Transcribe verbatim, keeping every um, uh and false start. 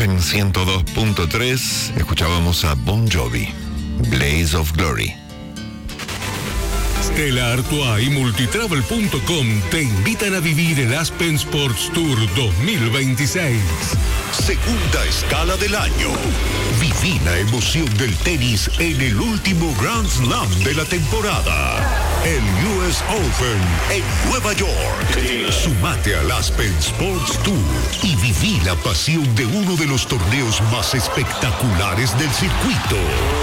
Aspen ciento dos punto tres, escuchábamos a Bon Jovi, Blaze of Glory. Stella Artois y Multitravel punto com te invitan a vivir el Aspen Sports Tour dos mil veintiséis. Segunda escala del año. Viví la emoción del tenis en el último Grand Slam de la temporada. El U S Open en Nueva York. Sumate al Aspen Sports Tour y viví la pasión de uno de los torneos más espectaculares del circuito.